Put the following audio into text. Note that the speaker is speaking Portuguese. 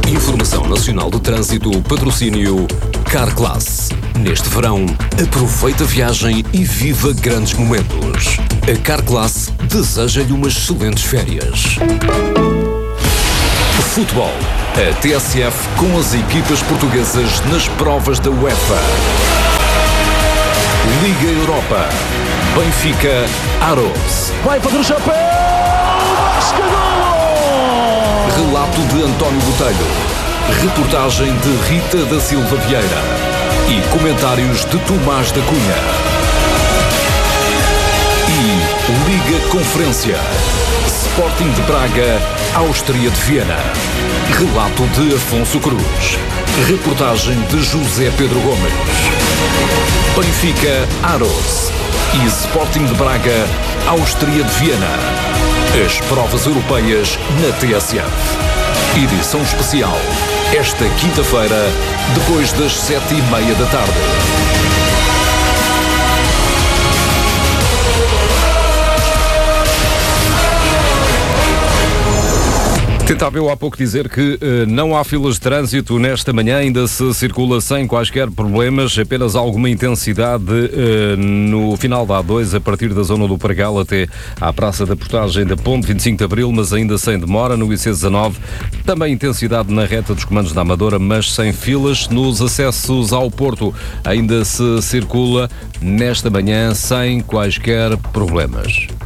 Informação Nacional de Trânsito, patrocínio Carclass. Neste verão, aproveita a viagem e viva grandes momentos. A Carclass deseja-lhe umas excelentes férias. Futebol. A TSF com as equipas portuguesas nas provas da UEFA. Liga Europa. Benfica, Aros. Vai fazer o chapéu! Vasco, gol! Relato de António Botelho. Reportagem de Rita da Silva Vieira. E comentários de Tomás da Cunha. E Liga Conferência. Sporting de Braga, Áustria de Viena. Relato de Afonso Cruz. Reportagem de José Pedro Gomes. Benfica, Aros. E Sporting de Braga, Áustria de Viena. As provas europeias na TSF. Edição especial. Esta quinta-feira, depois das 7:30 da tarde. Tentava eu há pouco dizer que não há filas de trânsito nesta manhã, ainda se circula sem quaisquer problemas, apenas alguma intensidade no final da A2, a partir da zona do Pargal até à Praça da Portagem da Ponte 25 de Abril, mas ainda sem demora, no IC19. Também intensidade na reta dos comandos da Amadora, mas sem filas. Nos acessos ao Porto ainda se circula nesta manhã sem quaisquer problemas.